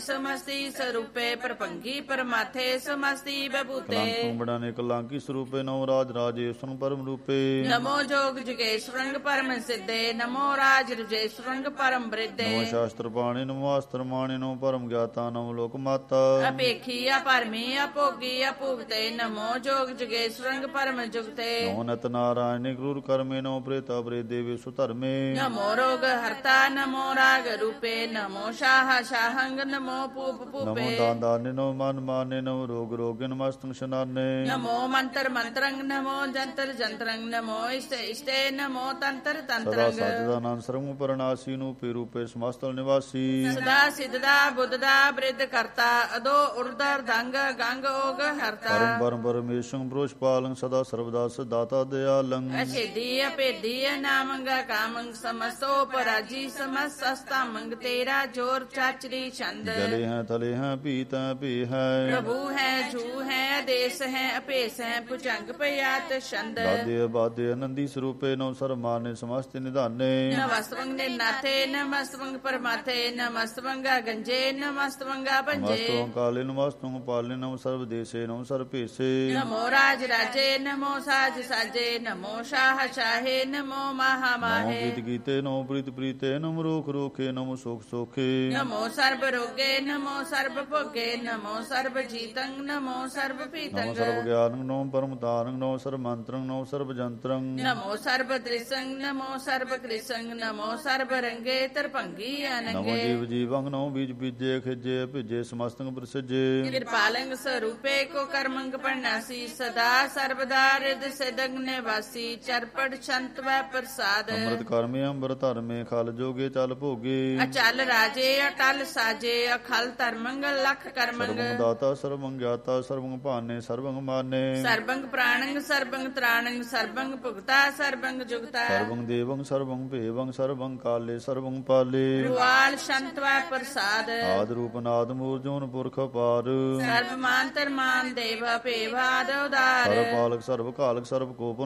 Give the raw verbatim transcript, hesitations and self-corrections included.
समस्ति स्वरूपे प्रपंगी परमाथे समस्ति बभूते कलंक बड़ाने कलंकी स्वरूपे नमो राज राजेश्वर परम रूपे नमो जोग जुगेश्वरंग परम सिद्धे नमो राज रुजेश्वरंग परम वृद्धे नमो शास्त्र पाणी नमो अस्त्र माणी नमो परम ज्ञाता नमो लोक माता अपेखी अपरमी अपोगी अपूगते नमो जोग जुगेश्वरंग परम जुगते नमो नत नारायण क्रूर कर्मे नमो प्रेता प्रेत देवे सुधर्मे नमो रोग हरता नमो राग रूपे नमो शाह शाहंग नमो पूप पूपे नमो दान दाने नमो मन माने नमो रोग रोगे नमस्तंग शनाने नमो मंत्र मंत्रंग नमो जंतर जंत्रंग नमो इष्ट इष्टे नमो तंत्र सदा तंत्रंग सचिदानंद सर्व परनासी रूपे रूपे समस्तल निवासी सदा सिद्धदा बुद्धदा वृद्ध करता अदो उर्धर दंग गंग ओग हरता परम परम परमेश्वर पुरुष पालं सदा सर्वदा सदाता दयालं असिद्धि अपेद्धि नामंग कामंग समस्तो पराजी समस्त अस्ता मंग तेरा जोर चाचरी छंद जले हैं थले हैं पीत हैं पी है प्रभु है झू है देश है अपेस है पुचंग पयात छंद दादे बादे आनंदी स्वरूपे नौ सर्वमाने समस्त निधाने नमस्तवंग ने नाथे नमस्तवंग परमाथे नमस्तवंग गंजे नमस्तवंग पंजे नमस्तुं काले नमस्तुं पाले नमो सर्वदेशे नमो सर्वपेशे नमो राज राजे नमो साज साजे नमो शाह शाहे नमो महा नमो माहे गीत गीते नमो प्रीत प्रीते नमो रोख रोखे नमो सोख सोखे नमो सर्व रोगे नमो सर्व भोगे नमो सर्व जीतंग नमो सर्व नमो पीतंग सर्व ज्ञानं नमो परम तारं नमो सर्व मंत्रं नमो सर्व जंत्रं नमो सर्व दृसंग नमो सर्व कृसंग नमो सर्व रंगे तरपंगी नमो अनंगे जीव जीवंग नमो बीज बीजे खिजे भिजे समस्तंग प्रसिजे कृपालंग स्वरूपे को कर्मंग परनासी सदा सर्वदा हृद सिदंग निवासी चरपट छंत व प्रसाद अमृत कर्मे अंबर धर्मे खल जोगे चल भोगे अचल राजे अटल साजे अखल तरमंग लख करमंग सर्वं दाता सर्वं ज्ञाता सर्वं भाने सर्वं माने सर्वंग प्राणंग सर्वंग त्राणंग सर्वंग भुगता सर्वंग जुगता सर्वं देवं सर्वं भेवं सर्वं काले सर्वं पाले रुआल शंत व प्रसाद आद रूप नाद मूर्जोन पुरख पार सर्व मान तर मान देव पेवाद उदार सर्व पालक सर्व कालक सर्व को